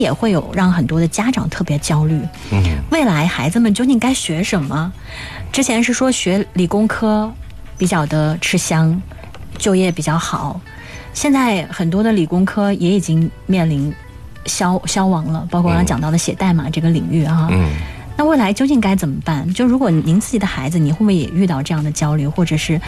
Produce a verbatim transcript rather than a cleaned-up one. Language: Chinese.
也会有让很多的家长特别焦虑。嗯，未来孩子们究竟该学什么？之前是说学理工科比较的吃香，就业比较好，现在很多的理工科也已经面临消消亡了，包括刚刚讲到的写代码这个领域啊。嗯，那未来究竟该怎么办？就如果您自己的孩子，你会不会也遇到这样的焦虑，或者是